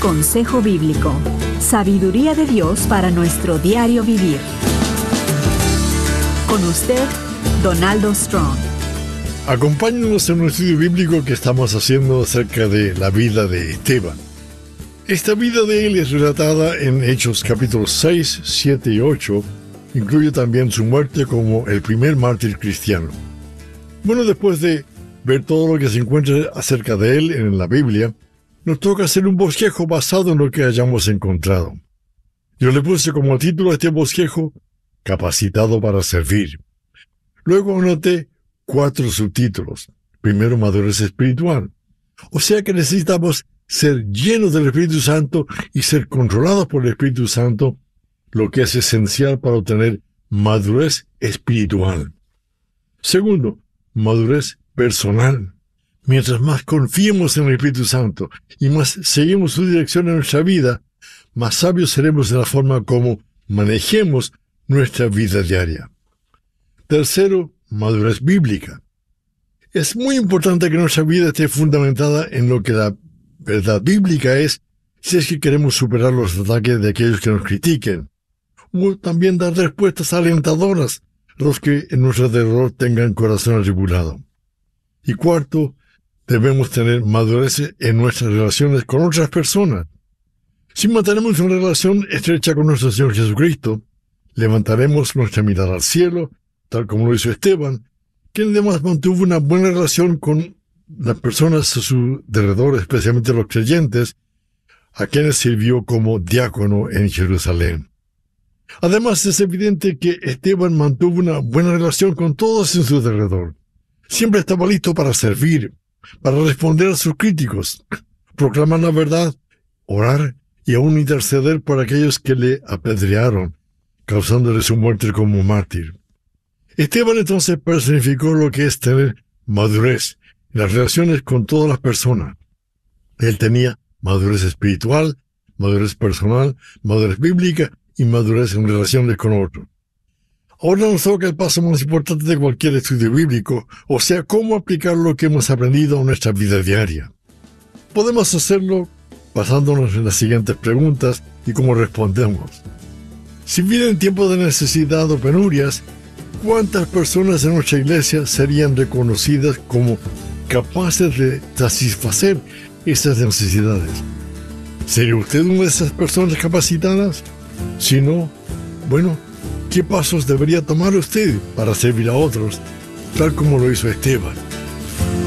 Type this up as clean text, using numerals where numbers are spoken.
Consejo Bíblico. Sabiduría de Dios para nuestro diario vivir. Con usted, Donaldo Strong. Acompáñenos en un estudio bíblico que estamos haciendo acerca de la vida de Esteban. Esta vida de él es relatada en Hechos capítulos 6, 7 y 8. Incluye también su muerte como el primer mártir cristiano. Bueno, después de ver todo lo que se encuentra acerca de él en la Biblia, nos toca hacer un bosquejo basado en lo que hayamos encontrado. Yo le puse como título a este bosquejo, Capacitado para servir. Luego anoté 4 subtítulos. Primero, madurez espiritual. O sea que necesitamos ser llenos del Espíritu Santo y ser controlados por el Espíritu Santo, lo que es esencial para obtener madurez espiritual. Segundo, madurez personal. Mientras más confiemos en el Espíritu Santo y más seguimos su dirección en nuestra vida, más sabios seremos en la forma como manejemos nuestra vida diaria. Tercero, madurez bíblica. Es muy importante que nuestra vida esté fundamentada en lo que la verdad bíblica es, si es que queremos superar los ataques de aquellos que nos critiquen, o también dar respuestas alentadoras a los que en nuestro alrededor tengan corazón atribulado. Y cuarto, debemos tener madurez en nuestras relaciones con otras personas. Si mantenemos una relación estrecha con nuestro Señor Jesucristo, levantaremos nuestra mirada al cielo, tal como lo hizo Esteban, quien además mantuvo una buena relación con las personas a su alrededor, especialmente los creyentes, a quienes sirvió como diácono en Jerusalén. Además, es evidente que Esteban mantuvo una buena relación con todos en su alrededor. Siempre estaba listo para servir, para responder a sus críticos, proclamar la verdad, orar y aún interceder por aquellos que le apedrearon, causándole su muerte como mártir. Esteban entonces personificó lo que es tener madurez en las relaciones con todas las personas. Él tenía madurez espiritual, madurez personal, madurez bíblica y madurez en relaciones con otros. Ahora nos toca el paso más importante de cualquier estudio bíblico, o sea, cómo aplicar lo que hemos aprendido en nuestra vida diaria. Podemos hacerlo basándonos en las siguientes preguntas y cómo respondemos. Si vienen tiempos de necesidad o penurias, ¿cuántas personas en nuestra iglesia serían reconocidas como capaces de satisfacer esas necesidades? ¿Sería usted una de esas personas capacitadas? Si no, bueno, ¿qué pasos debería tomar usted para servir a otros, tal como lo hizo Esteban?